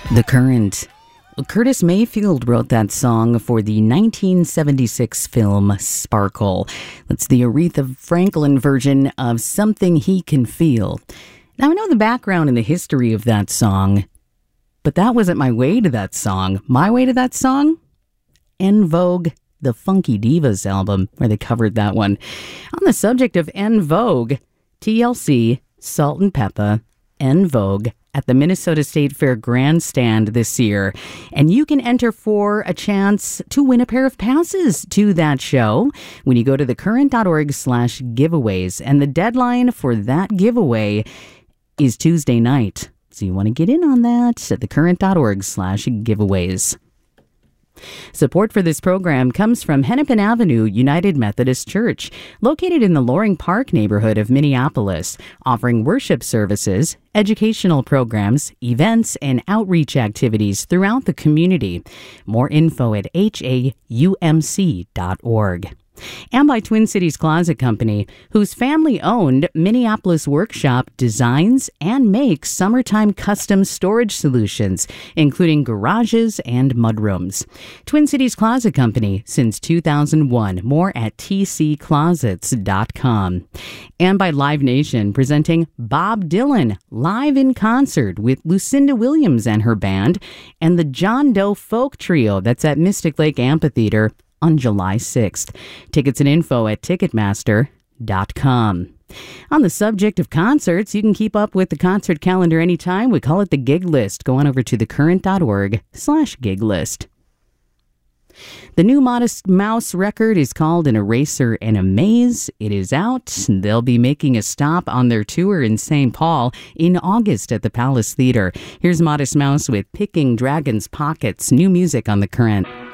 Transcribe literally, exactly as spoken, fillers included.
The Current. Curtis Mayfield wrote that song for the nineteen seventy-six film Sparkle. That's the Aretha Franklin version of Something He Can Feel. Now, I know the background and the history of that song, but that wasn't my way to that song. My way to that song? En Vogue, the Funky Divas album, where they covered that one. On the subject of En Vogue, T L C, Salt and Peppa, En Vogue, at the Minnesota State Fair Grandstand this year. And you can enter for a chance to win a pair of passes to that show when you go to thecurrent.org slash giveaways. And the deadline for that giveaway is Tuesday night. So you want to get in on that at thecurrent.org slash giveaways. Support for this program comes from Hennepin Avenue United Methodist Church, located in the Loring Park neighborhood of Minneapolis, offering worship services, educational programs, events, and outreach activities throughout the community. More info at H A U M C dot org. And by Twin Cities Closet Company, whose family-owned Minneapolis workshop designs and makes summertime custom storage solutions, including garages and mudrooms. Twin Cities Closet Company since two thousand one. More at T C closets dot com. And by Live Nation, presenting Bob Dylan live in concert with Lucinda Williams and her band, and the John Doe Folk Trio that's at Mystic Lake Amphitheater on July sixth. Tickets and info at ticketmaster dot com. On the subject of concerts, you can keep up with the concert calendar anytime. We call it the Gig List. Go on over to thecurrent.org slash gig list. The new Modest Mouse record is called An Eraser and a Maze. It is out. They'll be making a stop on their tour in Saint Paul in August at the Palace Theater. Here's Modest Mouse with Picking Dragon's Pockets. New music on The Current.